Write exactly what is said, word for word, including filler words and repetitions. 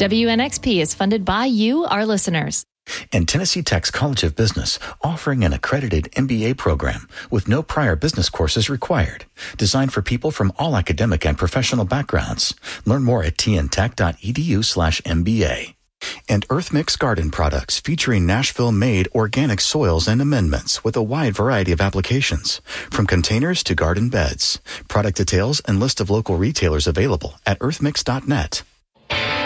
W N X P is funded by you, our listeners. And Tennessee Tech's College of Business, offering an accredited M B A program with no prior business courses required. Designed for people from all academic and professional backgrounds. Learn more at tntech.edu slash MBA. And EarthMix Garden products featuring Nashville-made organic soils and amendments with a wide variety of applications, from containers to garden beds. Product details and list of local retailers available at earthmix dot net.